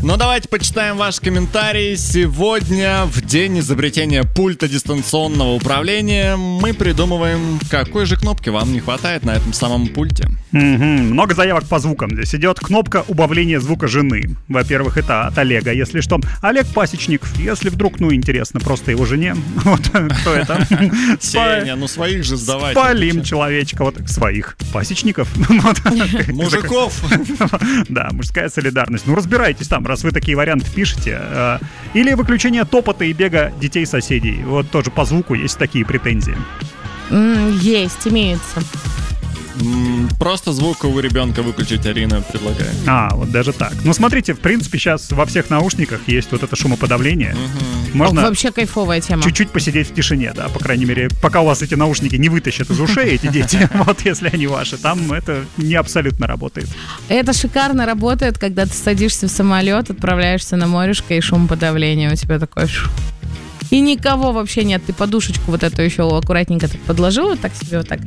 Ну, давайте почитаем ваши комментарии. Сегодня, в день изобретения пульта дистанционного управления, мы придумываем, какой же кнопки вам не хватает на этом самом пульте. Много заявок по звукам. Здесь идет кнопка убавления звука жены. Во-первых, это от Олега, если что. Олег Пасечник, если вдруг, интересно, просто его жене. Вот, кто это? Сеня, своих же сдавать. Спалим человечка, вот своих пасечников. Мужиков. Да, мужская солидарность. Разбирайтесь там, раз вы такие варианты пишете. Или выключение топота и бега детей соседей. Вот тоже по звуку есть такие претензии. Есть, имеются. Просто звук у ребенка выключить Арина предлагает. Вот даже так. Смотрите, в принципе, сейчас во всех наушниках есть вот это шумоподавление. Можно вообще кайфовая тема. Чуть-чуть посидеть в тишине, да, по крайней мере, пока у вас эти наушники не вытащат из ушей, эти дети, вот если они ваши, там это не абсолютно работает. Это шикарно работает, когда ты садишься в самолет, отправляешься на морешко, и шумоподавление у тебя такое... И никого вообще нет. Ты подушечку вот эту еще аккуратненько так подложил, вот так себе, вот так.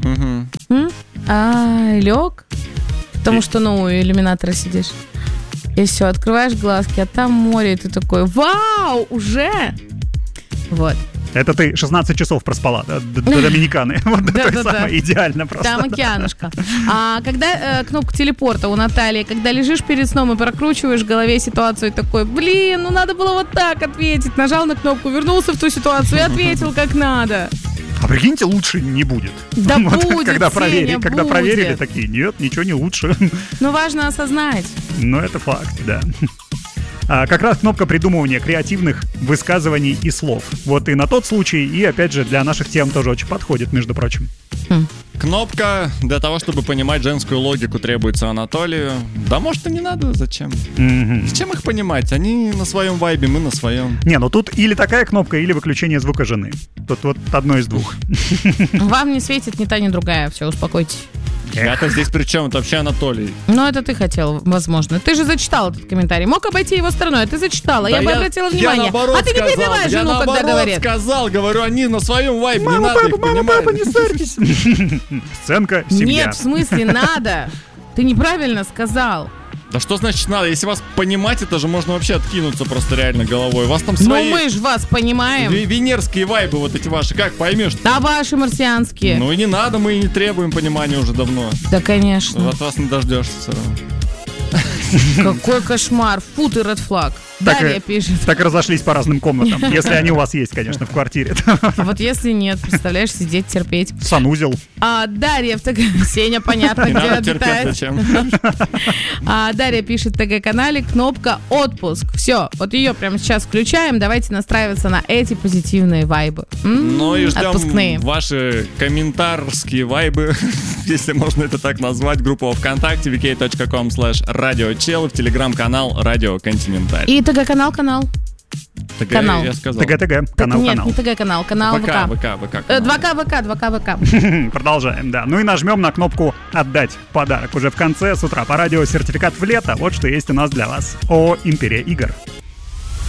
Лег. Потому что, у иллюминатора сидишь. И все, открываешь глазки, а там море, и ты такой: вау, уже? Вот. Это ты 16 часов проспала, да, до Доминиканы. Вот это самое идеально просто. Там океанушка. А когда кнопка телепорта у Натальи, когда лежишь перед сном и прокручиваешь в голове ситуацию, такой: надо было вот так ответить. Нажал на кнопку, вернулся в ту ситуацию и ответил как надо. А прикиньте, лучше не будет. Да будет, когда Сеня, проверили, такие: нет, ничего не лучше. Важно осознать. Это факт, да. Как раз кнопка придумывания креативных высказываний и слов. Вот и на тот случай, и опять же для наших тем тоже очень подходит, между прочим. Кнопка для того, чтобы понимать женскую логику, требуется Анатолию. Да, может, и не надо, зачем? Зачем их понимать? Они на своем вайбе, мы на своем. Тут или такая кнопка, или выключение звука жены. Тут вот одно из двух. Вам не светит ни та, ни другая, все, успокойтесь. Я-то здесь при чем? Это вообще Анатолий. Это ты хотел, возможно. Ты же зачитал этот комментарий. Мог обойти его стороной, а ты зачитала. Да я бы обратила внимание. А ты не перебивай жену, когда говорит. Говорю, они на своем вайбе, не надо их понимать. Папа, не ссорьтесь. Сценка, семья. Нет, в смысле, надо. Ты неправильно сказал. Да что значит надо? Если вас понимать, это же можно вообще откинуться просто реально головой. У вас там свои... мы же вас понимаем. Венерские вайбы вот эти ваши, как поймешь? Да ваши марсианские. И не надо, мы и не требуем понимания уже давно. Да, конечно. От вас не дождешься все равно. Какой кошмар. Фу ты, ред флаг. Дарья пишет. Так разошлись по разным комнатам. Если они у вас есть, конечно, в квартире. А вот если нет, представляешь, сидеть, терпеть. Санузел. Дарья Сеня, понятно, где обитает. Дарья пишет в ТГ-канале: кнопка «Отпуск». Все, вот ее прямо сейчас включаем. Давайте настраиваться на эти позитивные вайбы. И ждем отпускные. Ваши комментарские вайбы, если можно это так назвать. Группа ВКонтакте vk.com/радиочел, в телеграм-канал Радио Континенталь. И ТГ-канал. Канал. Я сказал. ТГ, канал. Нет, не ТГ-канал, канал ВК. ВК. 2К ВК. Продолжаем, да. И нажмем на кнопку «Отдать подарок». Уже в конце, с утра по радио, сертификат в лето. Вот что есть у нас для вас. О, Империя игр.